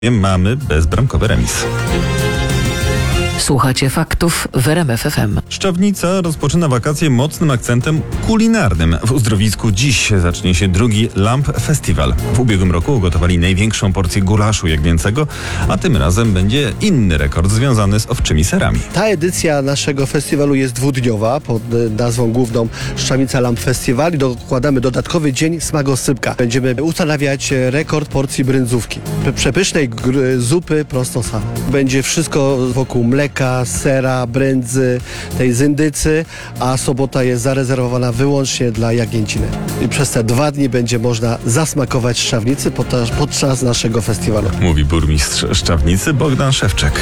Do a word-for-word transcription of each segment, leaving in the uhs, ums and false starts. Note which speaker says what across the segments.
Speaker 1: Mamy bezbramkowy remis.
Speaker 2: Słuchacie faktów w R M F F M.
Speaker 1: Szczawnica rozpoczyna wakacje mocnym akcentem kulinarnym. W Uzdrowisku dziś zacznie się drugi Lamp Festival. W ubiegłym roku ugotowali największą porcję gulaszu jagnięcego, a tym razem będzie inny rekord związany z owczymi serami.
Speaker 3: Ta edycja naszego festiwalu jest dwudniowa pod nazwą główną Szczawnica Lamp Festival i dokładamy dodatkowy dzień smagosypka. Będziemy ustanawiać rekord porcji brędzówki. Przepysznej gr- zupy prosto sam. Będzie wszystko wokół mleka, sera, brędzy, tej z indycy, a sobota jest zarezerwowana wyłącznie dla jagnięciny. I przez te dwa dni będzie można zasmakować Szczawnicy podczas, podczas naszego festiwalu.
Speaker 1: Mówi burmistrz Szczawnicy Bogdan Szewczek.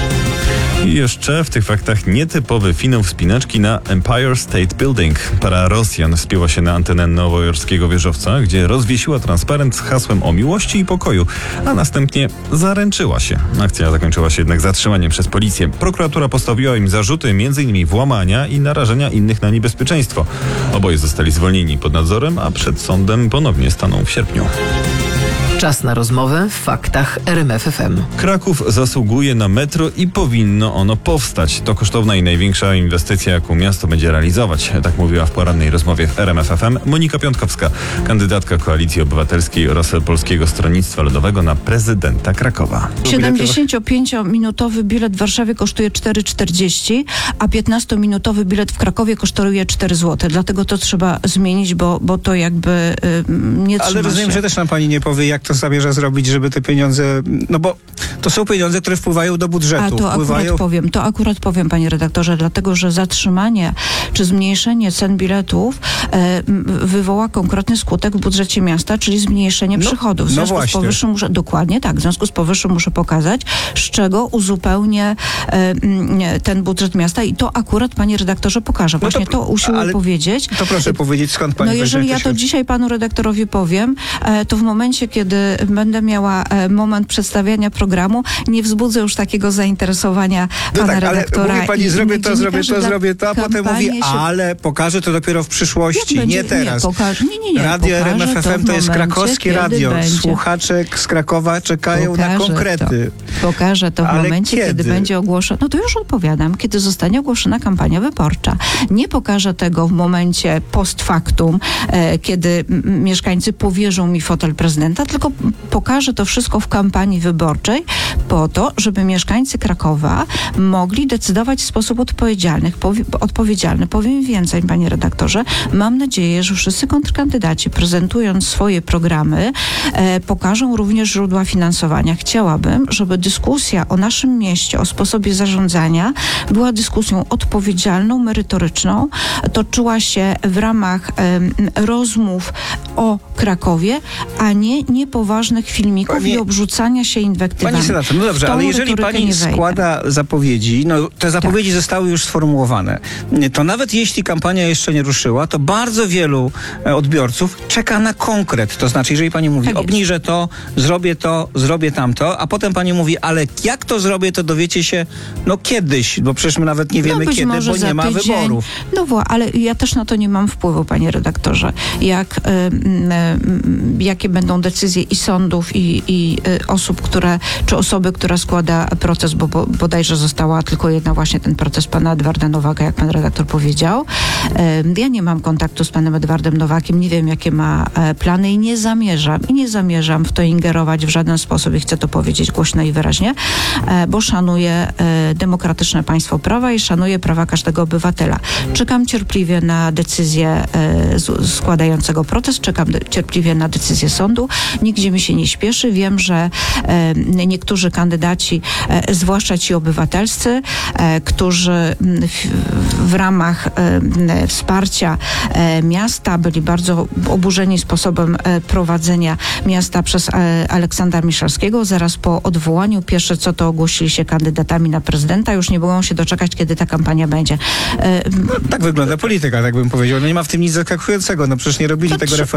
Speaker 1: I jeszcze w tych faktach nietypowy finał wspinaczki na Empire State Building. Para Rosjan wspięła się na antenę nowojorskiego wieżowca, gdzie rozwiesiła transparent z hasłem o miłości i pokoju, a następnie zaręczyła się. Akcja zakończyła się jednak zatrzymaniem przez policję. Prokuratura postawiła im zarzuty m in włamania i narażenia innych na niebezpieczeństwo. Oboje zostali zwolnieni pod nadzorem, a przed sądem ponownie staną w sierpniu.
Speaker 2: Czas na rozmowę w faktach R M F F M.
Speaker 1: Kraków zasługuje na metro i powinno ono powstać. To kosztowna i największa inwestycja, jaką miasto będzie realizować. Tak mówiła w porannej rozmowie w R M F F M Monika Piątkowska, kandydatka Koalicji Obywatelskiej oraz Polskiego Stronnictwa Ludowego na prezydenta Krakowa.
Speaker 4: siedemdziesięciopięciominutowy bilet w Warszawie kosztuje cztery czterdzieści, a piętnastominutowy bilet w Krakowie kosztuje cztery złote. Dlatego to trzeba zmienić, bo, bo to jakby y, nie trzyma
Speaker 5: Ale rozumiem,
Speaker 4: się.
Speaker 5: że też nam pani nie powie, jak to zamierza zrobić, żeby te pieniądze... No bo to są pieniądze, które wpływają do budżetu.
Speaker 4: A to
Speaker 5: wpływają...
Speaker 4: akurat powiem, to akurat powiem, panie redaktorze, dlatego, że zatrzymanie czy zmniejszenie cen biletów e, wywoła konkretny skutek w budżecie miasta, czyli zmniejszenie
Speaker 5: No,
Speaker 4: przychodów. W
Speaker 5: no
Speaker 4: związku z
Speaker 5: właśnie.
Speaker 4: powyższym muszę, dokładnie tak, w związku z powyższym muszę pokazać, z czego uzupełnię e, ten budżet miasta i to akurat, panie redaktorze, pokażę.
Speaker 5: No to-
Speaker 4: Właśnie to usiłuję
Speaker 5: ale
Speaker 4: powiedzieć.
Speaker 5: To proszę powiedzieć, skąd pani
Speaker 4: No jeżeli
Speaker 5: weźmie
Speaker 4: ja
Speaker 5: te
Speaker 4: to
Speaker 5: środki?
Speaker 4: dzisiaj panu redaktorowi powiem, e, to w momencie, kiedy będę miała e, moment przedstawiania programu, nie wzbudzę już takiego zainteresowania
Speaker 5: No
Speaker 4: pana
Speaker 5: tak, ale
Speaker 4: redaktora.
Speaker 5: mówi pani,
Speaker 4: i
Speaker 5: zrobię
Speaker 4: innych
Speaker 5: to, zrobię to,
Speaker 4: dziennikarzy.
Speaker 5: zrobię to, a
Speaker 4: Dla
Speaker 5: potem mówi,
Speaker 4: kampanii się-
Speaker 5: ale pokażę to dopiero w przyszłości,
Speaker 4: Jak
Speaker 5: nie
Speaker 4: będzie-
Speaker 5: teraz.
Speaker 4: Nie, poka- nie, nie, nie.
Speaker 5: Radio R M F F M
Speaker 4: Pokażę
Speaker 5: to jest
Speaker 4: w momencie,
Speaker 5: krakowskie
Speaker 4: kiedy
Speaker 5: radio.
Speaker 4: będzie.
Speaker 5: Słuchacze z Krakowa czekają na
Speaker 4: Pokażę
Speaker 5: konkrety.
Speaker 4: To. Pokażę to w
Speaker 5: Ale
Speaker 4: momencie, kiedy?
Speaker 5: kiedy?
Speaker 4: będzie ogłoszona. No to już odpowiadam, kiedy zostanie ogłoszona kampania wyborcza. Nie pokażę tego w momencie post factum, e, kiedy m, mieszkańcy powierzą mi fotel prezydenta, tylko pokażę to wszystko w kampanii wyborczej po to, żeby mieszkańcy Krakowa mogli decydować w sposób odpowiedzialny. Powie, odpowiedzialny. Powiem więcej, panie redaktorze. Mam nadzieję, że wszyscy kontrkandydaci, prezentując swoje programy, e, pokażą również źródła finansowania. Chciałabym, żeby dyskusja o naszym mieście, o sposobie zarządzania była dyskusją odpowiedzialną, merytoryczną, toczyła się w ramach em, rozmów o Krakowie, a nie niepoważnych filmików
Speaker 5: Pani-
Speaker 4: i obrzucania się inwektywami.
Speaker 5: Pani senator, no
Speaker 4: W
Speaker 5: dobrze,
Speaker 4: tą
Speaker 5: ale jeżeli
Speaker 4: retorykę
Speaker 5: pani
Speaker 4: nie wejdę.
Speaker 5: składa zapowiedzi, no te zapowiedzi zostały już sformułowane, to nawet jeśli kampania jeszcze nie ruszyła, to bardzo wielu e, odbiorców czeka na konkret. To znaczy, jeżeli pani mówi,
Speaker 4: Tak jest.
Speaker 5: obniżę to, zrobię to, zrobię tamto, a potem pani mówi, ale jak to zrobię, to dowiecie się, no kiedyś, bo przecież my nawet nie wiemy
Speaker 4: no być
Speaker 5: kiedy,
Speaker 4: może
Speaker 5: bo
Speaker 4: za
Speaker 5: nie ma
Speaker 4: tydzień.
Speaker 5: wyborów.
Speaker 4: No właśnie, ale ja też na to nie mam wpływu, panie redaktorze. Jak, y, y, y, jakie będą decyzje i sądów, i, i y, osób, które, czy osoby, która składa proces, bo, bo bodajże została tylko jedna właśnie ten proces pana Edwarda Nowaka, jak pan redaktor powiedział. Y, ja nie mam kontaktu z panem Edwardem Nowakiem, nie wiem, jakie ma e, plany i nie zamierzam, i nie zamierzam w to ingerować w żaden sposób i chcę to powiedzieć głośno i wyraźnie, e, bo szanuję e, demokratyczne państwo prawa i szanuję prawa każdego obywatela. Czekam cierpliwie na decyzję e, z, składającego proces, czekam de, cierpliwie na decyzję sądu. Nigdzie mi się nie śpieszy. Wiem, że e, niektórzy kandydaci, e, zwłaszcza ci obywatelscy, e, którzy m, w, w ramach e, wsparcia e, miasta byli bardzo oburzeni sposobem e, prowadzenia miasta przez e, Aleksandra Miszalskiego. Zaraz po odwołaniu pierwsze co to ogłosili się kandydatami na prezydenta. Już nie mogą się doczekać, kiedy ta kampania będzie. E,
Speaker 5: No, tak wygląda polityka, tak bym powiedział. No nie ma w tym nic zaskakującego. No przecież nie robili
Speaker 4: To
Speaker 5: tego
Speaker 4: trzy-
Speaker 5: referendum,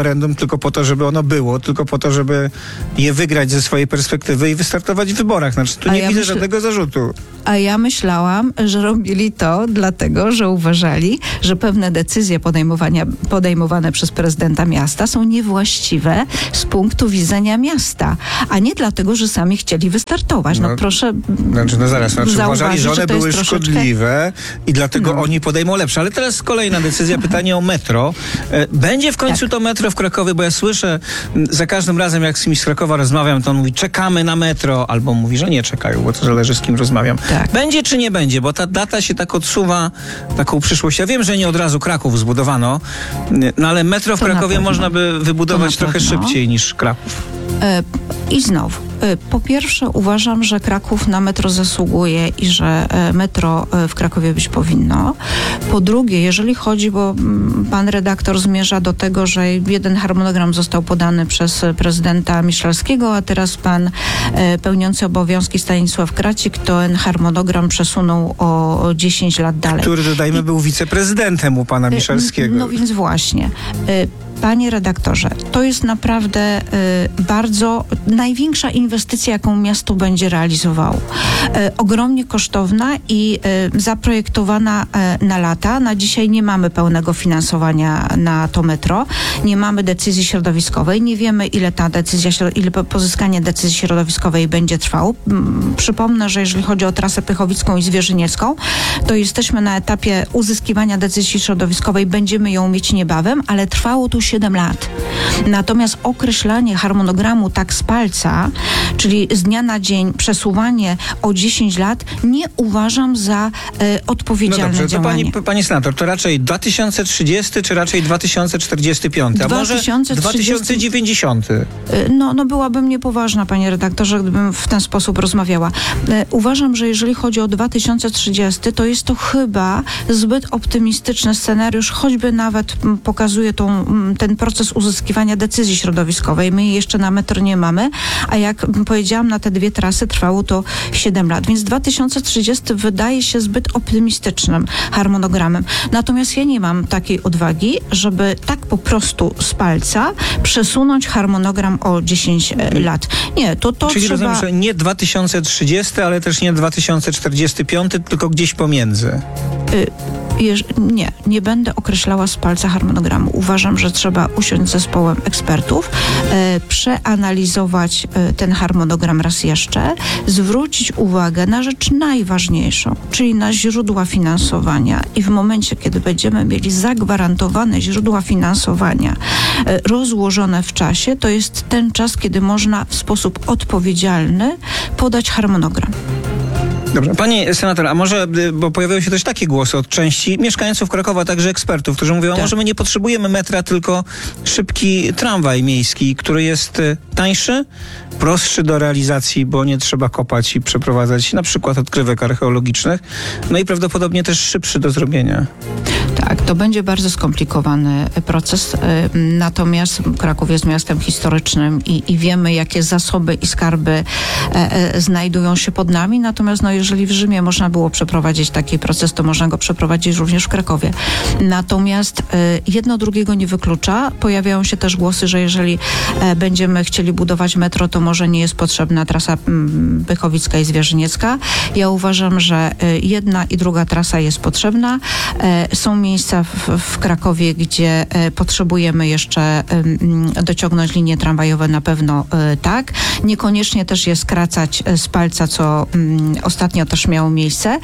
Speaker 5: tylko po to, żeby ono było, tylko po to, żeby je wygrać ze swojej perspektywy i wystartować w wyborach. Znaczy, tu
Speaker 4: A
Speaker 5: nie
Speaker 4: ja
Speaker 5: widzę
Speaker 4: myślę-
Speaker 5: żadnego zarzutu.
Speaker 4: A ja myślałam, że robili to dlatego, że uważali, że pewne decyzje podejmowania, podejmowane przez prezydenta miasta są niewłaściwe z punktu widzenia miasta, a nie dlatego, że sami chcieli wystartować. No,
Speaker 5: No,
Speaker 4: proszę
Speaker 5: Znaczy, no zaraz, znaczy
Speaker 4: zauważyć,
Speaker 5: uważali, że one
Speaker 4: to
Speaker 5: były
Speaker 4: jest troszeczkę-
Speaker 5: szkodliwe i dlatego
Speaker 4: No.
Speaker 5: oni podejmą lepsze. Ale teraz kolejna decyzja, pytanie o metro. E, Będzie w końcu
Speaker 4: Tak.
Speaker 5: to metro w Krakowie, bo ja słyszę m, za każdym razem, jak z kimś z Krakowa rozmawiam, to on mówi, czekamy na metro, albo mówi, że nie czekają, bo to zależy, z kim rozmawiam.
Speaker 4: Tak.
Speaker 5: Będzie czy nie będzie, bo ta data się tak odsuwa taką przyszłość. Ja wiem, że nie od razu Kraków zbudowano, no ale metro w
Speaker 4: To na
Speaker 5: Krakowie
Speaker 4: pewno.
Speaker 5: można by
Speaker 4: To
Speaker 5: wybudować
Speaker 4: na
Speaker 5: trochę
Speaker 4: pewno.
Speaker 5: szybciej niż Kraków.
Speaker 4: E, I znowu, e, po pierwsze uważam, że Kraków na metro zasługuje i że e, metro e, w Krakowie być powinno. Po drugie, jeżeli chodzi, bo mm, pan redaktor zmierza do tego, że jeden harmonogram został podany przez e, prezydenta Miszalskiego, a teraz pan e, pełniący obowiązki Stanisław Kracik ten harmonogram przesunął o, o dziesięć lat dalej.
Speaker 5: Który, dodajmy, był wiceprezydentem u pana Miszalskiego.
Speaker 4: No więc właśnie. Y, Panie redaktorze, to jest naprawdę y, bardzo największa inwestycja, jaką miasto będzie realizowało. Y, ogromnie kosztowna i y, zaprojektowana y, na lata. Na dzisiaj nie mamy pełnego finansowania na to metro. Nie mamy decyzji środowiskowej. Nie wiemy, ile ta decyzja, śro- ile po- pozyskanie decyzji środowiskowej będzie trwało. Mm, Przypomnę, że jeżeli chodzi o trasę Pychowicką i Zwierzyniecką, to jesteśmy na etapie uzyskiwania decyzji środowiskowej. Będziemy ją mieć niebawem, ale trwało tu siedem lat. Natomiast określanie harmonogramu tak z palca, czyli z dnia na dzień przesuwanie o dziesięć lat, nie uważam za e,
Speaker 5: No
Speaker 4: odpowiedzialne
Speaker 5: dobrze, to
Speaker 4: działanie.
Speaker 5: pani, pani senator, to raczej dwa tysiące trzydziesty czy raczej dwa tysiące czterdziesty piąty, a może
Speaker 4: dwa tysiące trzydziesty
Speaker 5: dwa tysiące dziewięćdziesiąty?
Speaker 4: Y, No, no byłabym niepoważna, panie redaktorze, gdybym w ten sposób rozmawiała. Y, Uważam, że jeżeli chodzi o dwa tysiące trzydziesty, to jest to chyba zbyt optymistyczny scenariusz, choćby nawet m, pokazuje tą, m, ten proces uzyskiwania decyzji środowiskowej. My jej jeszcze na metr nie mamy, a jak m, powiedziałam, na te dwie trasy trwało to siedem lat. Więc dwa tysiące trzydziesty wydaje się zbyt optymistycznym harmonogramem. Natomiast ja nie mam takiej odwagi, żeby tak po prostu z palca przesunąć harmonogram o dziesięć e, lat. Nie, to, to
Speaker 5: Czyli
Speaker 4: trzeba...
Speaker 5: rozumiem, że nie dwa tysiące trzydziesty, ale też nie dwa tysiące czterdziesty piąty, tylko gdzieś pomiędzy.
Speaker 4: Y, jeż- nie, nie będę określała z palca harmonogramu. Uważam, że trzeba usiąść z zespołem ekspertów, e, przeanalizować e, ten harmonogram raz jeszcze, zwrócić uwagę na rzecz najważniejszą, czyli na źródła finansowania i w momencie, kiedy będziemy mieli zagwarantowane źródła finansowania e, rozłożone w czasie, to jest ten czas, kiedy można w sposób odpowiedzialny podać harmonogram.
Speaker 5: Dobrze. Pani senator, a może, y, bo pojawiają się też takie głosy od części mieszkańców Krakowa, a także ekspertów, którzy mówią, a
Speaker 4: Tak.
Speaker 5: może my nie potrzebujemy metra, tylko szybki tramwaj miejski, który jest y, tańszy, prostszy do realizacji, bo nie trzeba kopać i przeprowadzać na przykład odkrywek archeologicznych, no i prawdopodobnie też szybszy do zrobienia.
Speaker 4: Tak, to będzie bardzo skomplikowany proces, y, natomiast Kraków jest miastem historycznym i, i wiemy, jakie zasoby i skarby e, e, znajdują się pod nami, natomiast no, jeżeli w Rzymie można było przeprowadzić taki proces, to można go przeprowadzić również w Krakowie. Natomiast y, jedno drugiego nie wyklucza. Pojawiają się też głosy, że jeżeli e, będziemy chcieli budować metro, to może nie jest potrzebna trasa mm, Pychowicka i Zwierzyniecka. Ja uważam, że y, jedna i druga trasa jest potrzebna. E, są miejsca w, w Krakowie, gdzie e, potrzebujemy jeszcze em, dociągnąć linie tramwajowe, na pewno e, tak. Niekoniecznie też je skracać e, z palca, co mm, ostatnio też miało miejsce.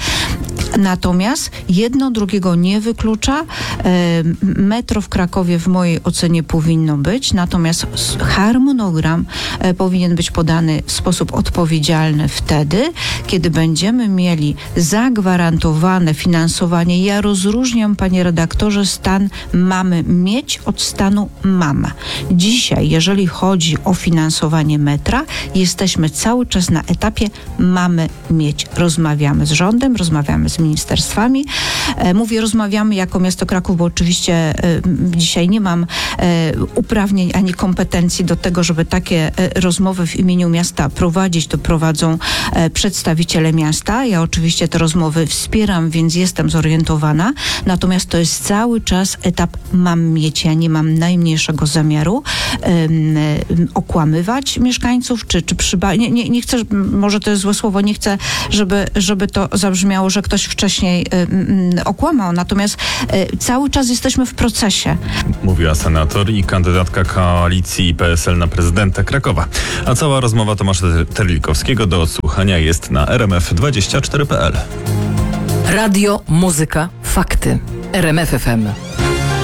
Speaker 4: Natomiast jedno drugiego nie wyklucza. E, metro w Krakowie w mojej ocenie powinno być, natomiast s- harmonogram e, powinien być podany w sposób odpowiedzialny wtedy, kiedy będziemy mieli zagwarantowane finansowanie. Ja rozróżniam, panie redaktorze, stan mamy mieć od stanu mama. Dzisiaj, jeżeli chodzi o finansowanie metra, jesteśmy cały czas na etapie mamy mieć. Rozmawiamy z rządem, rozmawiamy z ministerstwami. E, mówię rozmawiamy jako miasto Kraków, bo oczywiście e, dzisiaj nie mam e, uprawnień ani kompetencji do tego, żeby takie e, rozmowy w imieniu miasta prowadzić. To prowadzą e, przedstawiciele miasta. Ja oczywiście te rozmowy wspieram, więc jestem zorientowana. Natomiast Natomiast to jest cały czas etap mam mieć, ja nie mam najmniejszego zamiaru um, okłamywać mieszkańców, czy, czy przyba... Nie, nie, nie chcę, może to jest złe słowo, nie chcę, żeby, żeby to zabrzmiało, że ktoś wcześniej um, okłamał. Natomiast um, cały czas jesteśmy w procesie.
Speaker 1: Mówiła senator i kandydatka koalicji P S L na prezydenta Krakowa. A cała rozmowa Tomasza Terlikowskiego do odsłuchania jest na r m f dwadzieścia cztery kropka p l.
Speaker 2: Radio, muzyka, fakty. R M F F M.